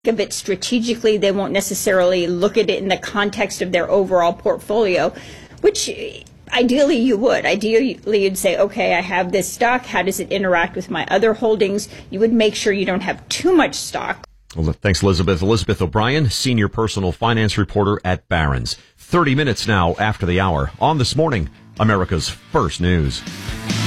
of it strategically. They won't necessarily look at it in the context of their overall portfolio, which ideally you would. Ideally, you'd say, okay, I have this stock. How does it interact with my other holdings? You would make sure you don't have too much stock. Well, thanks, Elizabeth. Elizabeth O'Brien, senior personal finance reporter at Barron's. 30 minutes now after the hour on This Morning, America's First News.